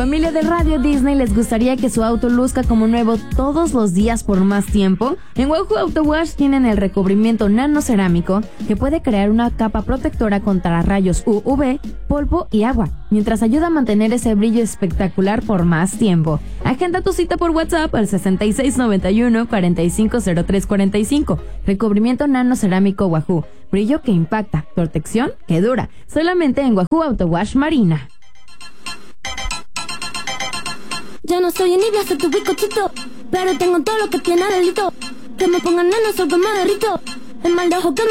familia de Radio Disney les gustaría que su auto luzca como nuevo todos los días por más tiempo? En Wahoo Auto Wash tienen el recubrimiento nanocerámico que puede crear una capa protectora contra rayos UV, polvo y agua, mientras ayuda a mantener ese brillo espectacular por más tiempo. Agenda tu cita por WhatsApp al 6691-450345. Recubrimiento nanocerámico Wahoo. Brillo que impacta, protección que dura. Solamente en Wahoo Auto Wash Marina. Yo no soy envidia, soy tu bizcochito, pero tengo todo lo que tiene delito. Que me pongan nenas o que me derrito. El mal de ojo que me